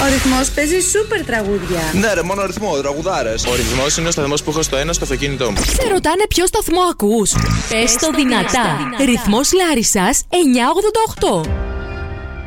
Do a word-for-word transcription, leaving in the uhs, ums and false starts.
Ο Ρυθμός παίζει σούπερ τραγούδια. Ναι, ρε, μόνο ρυθμό, τραγουδάρες. Ο Ρυθμός είναι ο σταθμός που έχω στο ένα στο αυτοκίνητό μου. Σε ρωτάνε ποιο σταθμό ακούς? Πες το δυνατά. Ρυθμός Λάρισσας εννιακόσια ογδόντα οκτώ.